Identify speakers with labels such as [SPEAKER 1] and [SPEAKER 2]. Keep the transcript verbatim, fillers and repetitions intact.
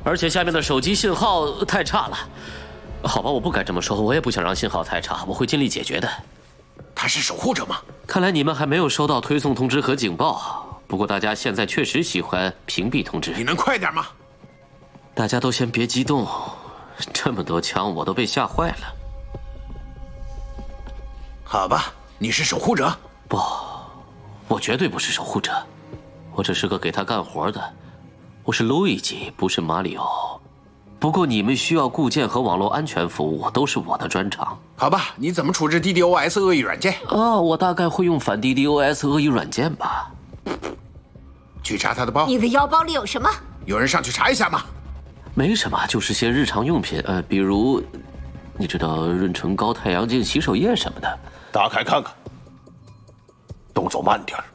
[SPEAKER 1] 而且下面的手机信号太差了。好吧，我不该这么说，我也不想让信号太差，我会尽力解决的。
[SPEAKER 2] 他是守护者吗？
[SPEAKER 1] 看来你们还没有收到推送通知和警报。不过大家现在确实喜欢屏蔽通知。
[SPEAKER 2] 你能快点吗？
[SPEAKER 1] 大家都先别激动，这么多枪我都被吓坏了。
[SPEAKER 2] 好吧，你是守护者？
[SPEAKER 1] 不，我绝对不是守护者，我只是个给他干活的。我是路易吉，不是马里奥。不过你们需要固件和网络安全服务，都是我的专长。
[SPEAKER 2] 好吧，你怎么处置 D D O S 恶意软件？
[SPEAKER 1] 哦，我大概会用反 D D O S 恶意软件吧。
[SPEAKER 2] 去查他的包。
[SPEAKER 3] 你的腰包里有什么？
[SPEAKER 2] 有人上去查一下吗？
[SPEAKER 1] 没什么，就是些日常用品，呃，比如，你知道润唇膏、太阳镜、洗手液什么的。
[SPEAKER 4] 打开看看，动作慢点儿。